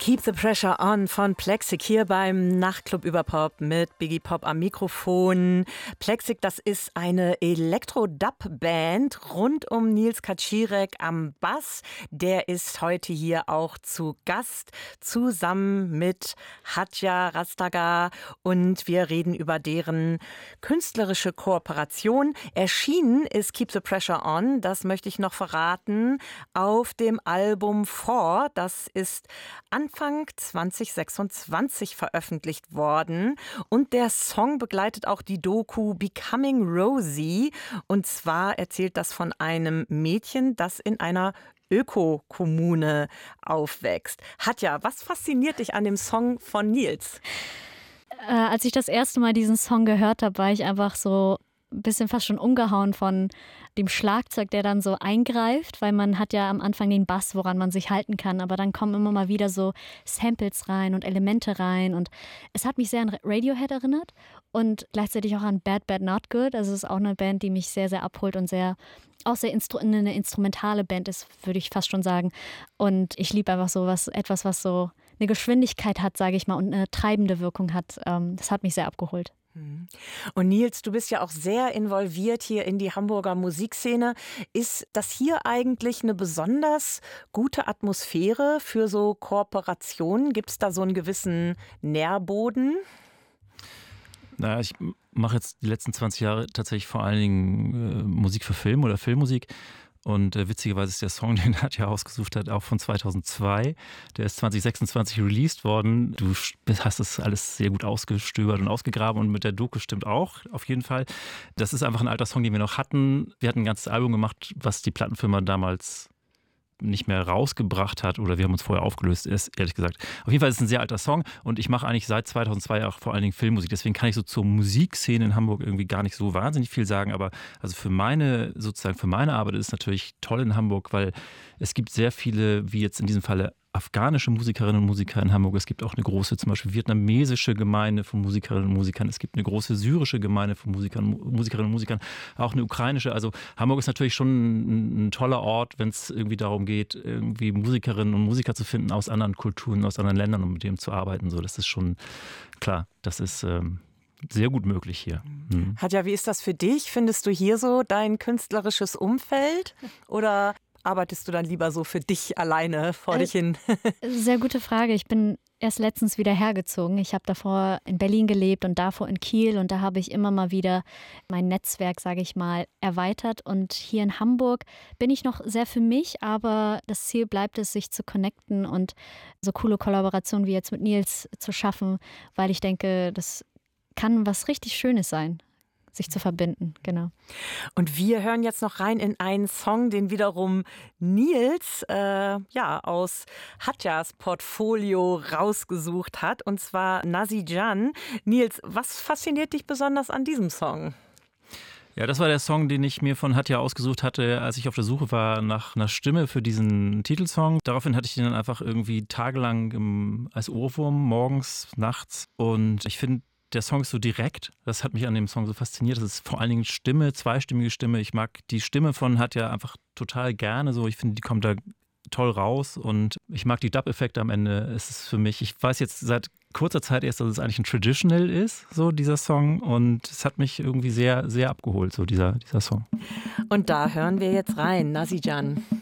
Keep the Pressure On von Plexik hier beim Nachtclub über Pop mit Biggie Pop am Mikrofon. Plexik, das ist eine Elektro-Dub-Band rund um Nils Kaczirek am Bass. Der ist heute hier auch zu Gast, zusammen mit Hatja Rastagar, und wir reden über deren künstlerische Kooperation. Erschienen ist Keep the Pressure On, das möchte ich noch verraten, auf dem Album 4. Das ist Anfang 2026 veröffentlicht worden. Und der Song begleitet auch die Doku Becoming Rosie. Und zwar erzählt das von einem Mädchen, das in einer Ökokommune aufwächst. Hatja, was fasziniert dich an dem Song von Nils? Als ich das erste Mal diesen Song gehört habe, war ich einfach so ein bisschen fast schon umgehauen von dem Schlagzeug, der dann so eingreift, weil man hat ja am Anfang den Bass, woran man sich halten kann, aber dann kommen immer mal wieder so Samples rein und Elemente rein, und es hat mich sehr an Radiohead erinnert und gleichzeitig auch an Bad Bad Not Good. Also es ist auch eine Band, die mich sehr, sehr abholt und sehr eine instrumentale Band ist, würde ich fast schon sagen. Und ich liebe einfach so etwas, was so eine Geschwindigkeit hat, sage ich mal, und eine treibende Wirkung hat. Das hat mich sehr abgeholt. Und Nils, du bist ja auch sehr involviert hier in die Hamburger Musikszene. Ist das hier eigentlich eine besonders gute Atmosphäre für so Kooperationen? Gibt es da so einen gewissen Nährboden? Naja, ich mache jetzt die letzten 20 Jahre tatsächlich vor allen Dingen Musik für Film oder Filmmusik. Und witzigerweise ist der Song, den Hatja ausgesucht hat, auch von 2002. Der ist 2026 released worden. Du hast das alles sehr gut ausgestöbert und ausgegraben, und mit der Doku stimmt auch, auf jeden Fall. Das ist einfach ein alter Song, den wir noch hatten. Wir hatten ein ganzes Album gemacht, was die Plattenfirma damals nicht mehr rausgebracht hat, oder wir haben uns vorher aufgelöst, ist ehrlich gesagt. Auf jeden Fall ist es ein sehr alter Song, und ich mache eigentlich seit 2002 auch vor allen Dingen Filmmusik. Deswegen kann ich so zur Musikszene in Hamburg irgendwie gar nicht so wahnsinnig viel sagen, aber also für meine Arbeit ist es natürlich toll in Hamburg, weil es gibt sehr viele, wie jetzt in diesem Falle, afghanische Musikerinnen und Musiker in Hamburg. Es gibt auch eine große, zum Beispiel vietnamesische Gemeinde von Musikerinnen und Musikern. Es gibt eine große syrische Gemeinde von Musikerinnen und Musikern. Auch eine ukrainische. Also Hamburg ist natürlich schon ein toller Ort, wenn es irgendwie darum geht, irgendwie Musikerinnen und Musiker zu finden aus anderen Kulturen, aus anderen Ländern, und mit dem zu arbeiten. So, das ist schon klar. Das ist sehr gut möglich hier. Hatja, wie ist das für dich? Findest du hier so dein künstlerisches Umfeld? Oder arbeitest du dann lieber so für dich alleine vor dich hin? Sehr gute Frage. Ich bin erst letztens wieder hergezogen. Ich habe davor in Berlin gelebt und davor in Kiel, und da habe ich immer mal wieder mein Netzwerk, sage ich mal, erweitert. Und hier in Hamburg bin ich noch sehr für mich, aber das Ziel bleibt es, sich zu connecten und so coole Kollaborationen wie jetzt mit Nils zu schaffen, weil ich denke, das kann was richtig Schönes sein, sich zu verbinden, genau. Und wir hören jetzt noch rein in einen Song, den wiederum Nils aus Hatjas Portfolio rausgesucht hat, und zwar Nazi Can. Nils, was fasziniert dich besonders an diesem Song? Ja, das war der Song, den ich mir von Hatja ausgesucht hatte, als ich auf der Suche war nach einer Stimme für diesen Titelsong. Daraufhin hatte ich den dann einfach irgendwie tagelang als Ohrwurm, morgens, nachts. Und ich finde, der Song ist so direkt, das hat mich an dem Song so fasziniert. Das ist vor allen Dingen Stimme, zweistimmige Stimme. Ich mag die Stimme von Hatja einfach total gerne. So, ich finde, die kommt da toll raus, und ich mag die Dub-Effekte am Ende. Es ist für mich, ich weiß jetzt seit kurzer Zeit erst, dass es eigentlich ein Traditional ist, so dieser Song, und es hat mich irgendwie sehr, sehr abgeholt, so dieser Song. Und da hören wir jetzt rein, Nazi Can.